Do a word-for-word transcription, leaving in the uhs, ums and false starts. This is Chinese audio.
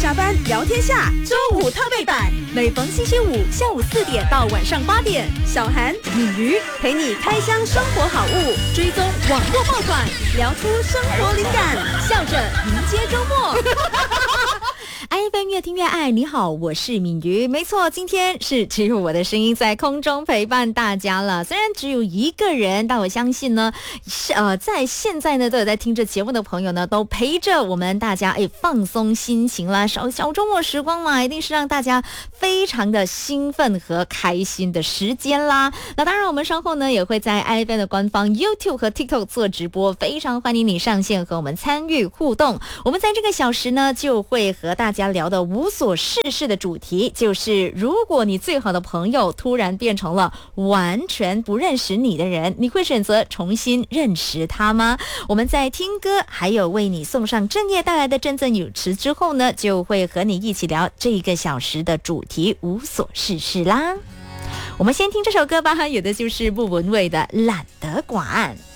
下班聊天下周五特备版，每逢星期五下午四点到晚上八点，小涵、敏瑜陪你开箱生活好物，追踪网络爆款，聊出生活灵感，笑着迎接周末。 I F M 越听越爱，你好，我是敏瑜。没错，今天是只有我的声音在空中陪伴大家了。虽然只有一个人，但我相信呢，是呃，在现在呢都有在听着节目的朋友呢，都陪着我们大家哎放松心情啦。小小周末时光嘛，一定是让大家非常的兴奋和开心的时间啦。那当然，我们稍后呢也会在 I F M 的官方 YouTube 和 TikTok 做直播，非常欢迎你上线和我们参与互动。我们在这个小时呢，就会和大家聊的无所事事的主题，就是如果你最好的朋友突然变成了完全不认识你的人，你会选择重新认识他吗？我们在听歌还有为你送上正业带来的真正有词之后呢，就会和你一起聊这一个小时的主题无所事事啦。我们先听这首歌吧，有的就是莫文蔚的懒得管。